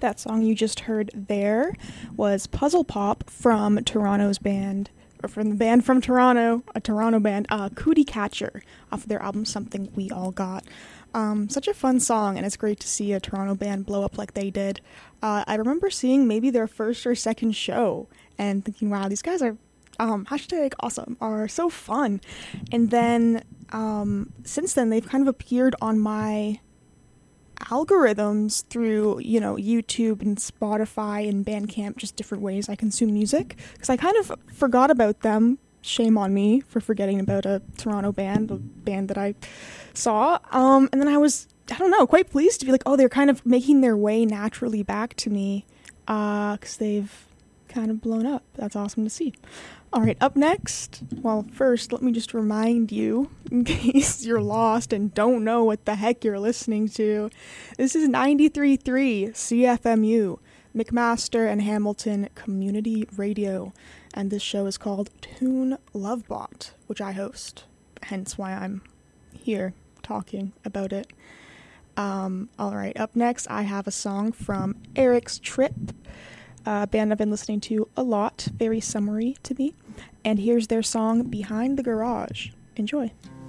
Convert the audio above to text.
That song you just heard there was Puzzle Pop from Toronto's band, or from the band from Toronto, a Toronto band, Cootie Catcher, off of their album Something We All Got. Such a fun song, and it's great to see a Toronto band blow up like they did. I remember seeing maybe their first or second show and thinking, wow, these guys are hashtag awesome, are so fun. And then since then, they've kind of appeared on my algorithms through, YouTube and Spotify and Bandcamp, just different ways I consume music, because I kind of forgot about them. Shame on me for forgetting about a Toronto band, a band that I saw. And then I was, quite pleased to be like, oh, they're kind of making their way naturally back to me, because they've kind of blown up. That's awesome to see. All right, up next, well, first, let me just remind you, in case you're lost and don't know what the heck you're listening to, this is 93.3 CFMU, McMaster and Hamilton Community Radio, and this show is called Tune Lovebot, which I host, hence why I'm here talking about it. All right, up next, I have a song from Eric's Trip, a band I've been listening to a lot, very summery to me. And here's their song, Behind the Garage. Enjoy.